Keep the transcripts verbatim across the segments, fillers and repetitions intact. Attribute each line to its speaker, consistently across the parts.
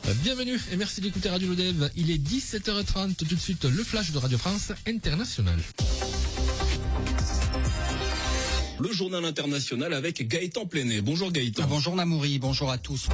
Speaker 1: Bienvenue et merci d'écouter Radio Lodève. Il est dix-sept heures trente, tout de suite le flash de Radio France Internationale. Le journal international avec Gaëtan Plenet. Bonjour Gaëtan.
Speaker 2: Bonjour Namouri, bonjour à tous.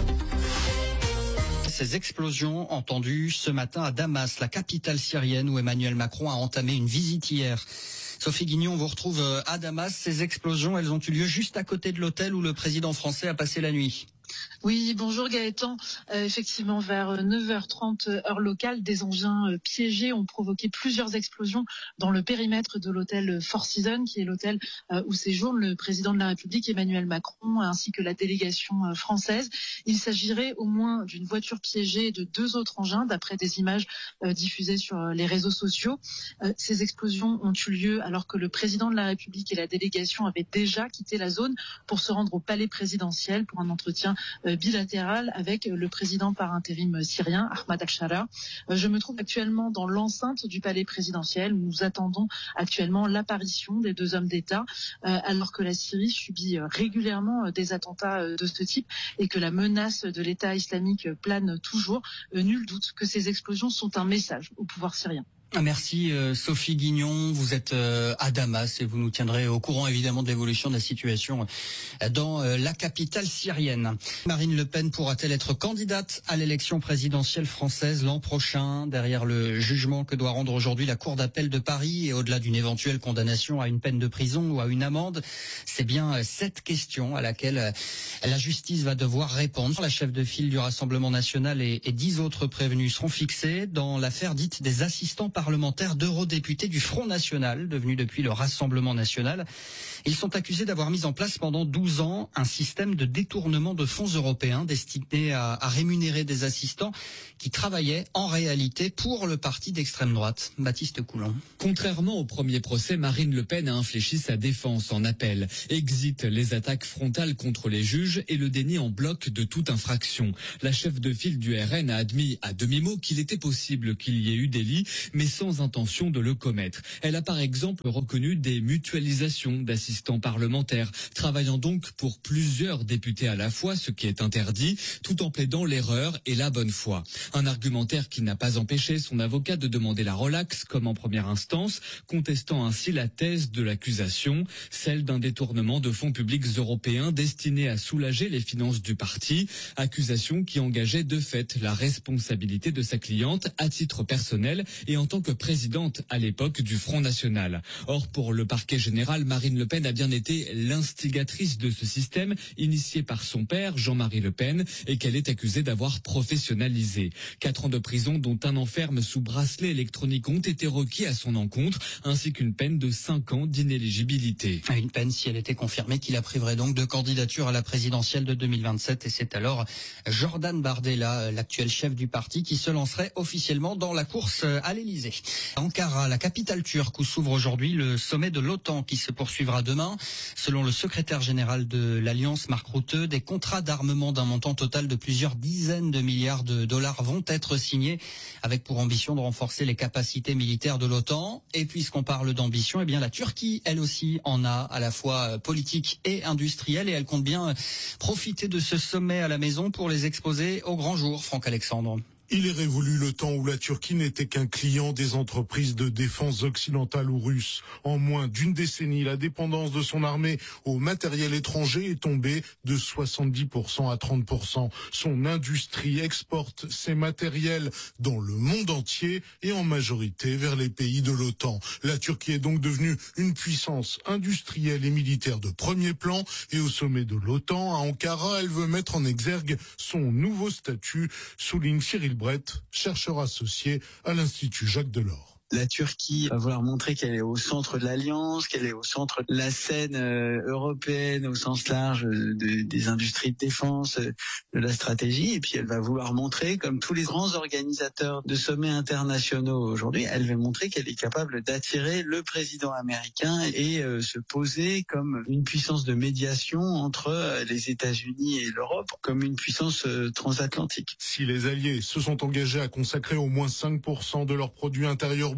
Speaker 2: Ces explosions entendues ce matin à Damas, la capitale syrienne où Emmanuel Macron a entamé une visite hier. Sophie Guignon, on vous retrouve à Damas. Ces explosions, elles ont eu lieu juste à côté de l'hôtel où le président français a passé la nuit.
Speaker 3: Oui, bonjour Gaëtan. Euh, effectivement, vers neuf heures trente heure locale, des engins euh, piégés ont provoqué plusieurs explosions dans le périmètre de l'hôtel Four Seasons, qui est l'hôtel euh, où séjourne le président de la République Emmanuel Macron, ainsi que la délégation euh, française. Il s'agirait au moins d'une voiture piégée et de deux autres engins, d'après des images euh, diffusées sur euh, les réseaux sociaux. Euh, ces explosions ont eu lieu alors que le président de la République et la délégation avaient déjà quitté la zone pour se rendre au palais présidentiel pour un entretien bilatéral avec le président par intérim syrien, Ahmad al-Shara. Je me trouve actuellement dans l'enceinte du palais présidentiel où nous attendons actuellement l'apparition des deux hommes d'État, alors que la Syrie subit régulièrement des attentats de ce type et que la menace de l'État islamique plane toujours. Nul doute que ces explosions sont un message au pouvoir syrien.
Speaker 2: Merci Sophie Guignon, vous êtes à Damas et vous nous tiendrez au courant évidemment de l'évolution de la situation dans la capitale syrienne. Marine Le Pen pourra-t-elle être candidate à l'élection présidentielle française l'an prochain, derrière le jugement que doit rendre aujourd'hui la Cour d'appel de Paris et au-delà d'une éventuelle condamnation à une peine de prison ou à une amende? C'est bien cette question à laquelle la justice va devoir répondre. La chef de file du Rassemblement national et dix autres prévenus seront fixés dans l'affaire dite des assistants parlementaires d'eurodéputés du Front National, devenu depuis le Rassemblement National. Ils sont accusés d'avoir mis en place pendant douze ans un système de détournement de fonds européens destiné à, à rémunérer des assistants qui travaillaient en réalité pour le parti d'extrême droite. Baptiste Coulon.
Speaker 1: Contrairement au premier procès, Marine Le Pen a infléchi sa défense en appel. Exit les attaques frontales contre les juges et le déni en bloc de toute infraction. La chef de file du R N a admis à demi-mot qu'il était possible qu'il y ait eu délit, mais sans intention de le commettre. Elle a par exemple reconnu des mutualisations d'assistants parlementaires, travaillant donc pour plusieurs députés à la fois, ce qui est interdit, tout en plaidant l'erreur et la bonne foi. Un argumentaire qui n'a pas empêché son avocat de demander la relaxe comme en première instance, contestant ainsi la thèse de l'accusation, celle d'un détournement de fonds publics européens destinés à soulager les finances du parti, accusation qui engageait de fait la responsabilité de sa cliente à titre personnel et en tant que présidente à l'époque du Front National. Or, pour le parquet général, Marine Le Pen a bien été l'instigatrice de ce système initié par son père, Jean-Marie Le Pen, et qu'elle est accusée d'avoir professionnalisé. Quatre ans de prison, dont un enferme sous bracelet électronique, ont été requis à son encontre, ainsi qu'une peine de cinq ans d'inéligibilité.
Speaker 2: Une peine, si elle était confirmée, qui la priverait donc de candidature à la présidentielle de deux mille vingt-sept. Et c'est alors Jordan Bardella, l'actuel chef du parti, qui se lancerait officiellement dans la course à l'Élysée. Ankara, la capitale turque où s'ouvre aujourd'hui le sommet de l'OTAN qui se poursuivra demain. Selon le secrétaire général de l'Alliance, Mark Rutte, des contrats d'armement d'un montant total de plusieurs dizaines de milliards de dollars vont être signés avec pour ambition de renforcer les capacités militaires de l'OTAN. Et puisqu'on parle d'ambition, eh bien la Turquie, elle aussi, en a à la fois politique et industrielle et elle compte bien profiter de ce sommet à la maison pour les exposer au grand jour. Franck Alexandre.
Speaker 4: Il est révolu le temps où la Turquie n'était qu'un client des entreprises de défense occidentales ou russes. En moins d'une décennie, la dépendance de son armée au matériel étranger est tombée de soixante-dix pour cent à trente pour cent. Son industrie exporte ses matériels dans le monde entier et en majorité vers les pays de l'OTAN. La Turquie est donc devenue une puissance industrielle et militaire de premier plan et au sommet de l'OTAN, à Ankara, elle veut mettre en exergue son nouveau statut, souligne Cyril Brett, chercheur associé à l'Institut Jacques Delors.
Speaker 5: La Turquie va vouloir montrer qu'elle est au centre de l'Alliance, qu'elle est au centre de la scène euh, européenne au sens large de, des industries de défense, euh, de la stratégie. Et puis elle va vouloir montrer, comme tous les grands organisateurs de sommets internationaux aujourd'hui, elle va montrer qu'elle est capable d'attirer le président américain et euh, se poser comme une puissance de médiation entre euh, les États-Unis et l'Europe, comme une puissance euh, transatlantique.
Speaker 4: Si les alliés se sont engagés à consacrer au moins cinq pour cent de leur produit intérieur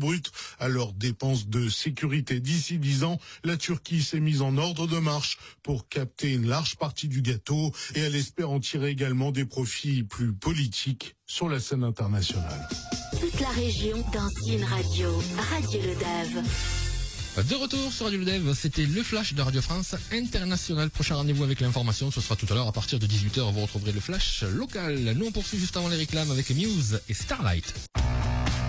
Speaker 4: brut à leurs dépenses de sécurité. D'ici dix ans, la Turquie s'est mise en ordre de marche pour capter une large partie du gâteau et elle espère en tirer également des profits plus politiques sur la scène internationale.
Speaker 6: Toute la région dans une radio, Radio Le Dave.
Speaker 7: De retour sur Radio Le Dev, c'était le flash de Radio France International. Prochain rendez-vous avec l'information, ce sera tout à l'heure à partir de dix-huit heures. Vous retrouverez le flash local. Nous on poursuit juste avant les réclames avec Muse et Starlight.